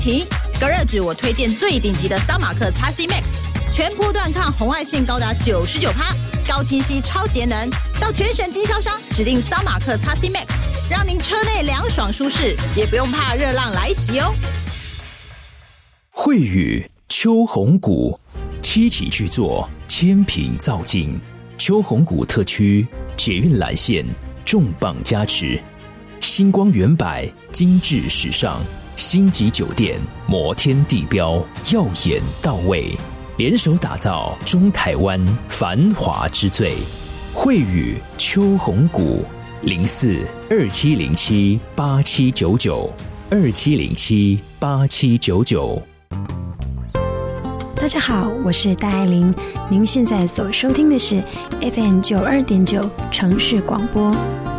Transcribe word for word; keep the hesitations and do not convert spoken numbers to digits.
提，隔热纸我推荐最顶级的桑马克 X C Max， 全波段抗红外线高达 百分之九十九， 高清晰超节能，到全省经销商指定桑马克 X C Max， 让您车内凉爽舒适，也不用怕热浪来袭哦。 慧宇秋红谷七期巨作，千品造境，秋红谷特区捷运蓝线重磅加持，星光远百精致时尚，星级酒店摩天地标耀眼到位，联手打造中台湾繁华之最。慧宇秋红谷零四二七零七八七九九二七零七八七九九。 大家好，我是戴爱玲，您现在所收听的是 F M 九二点九 城市广播。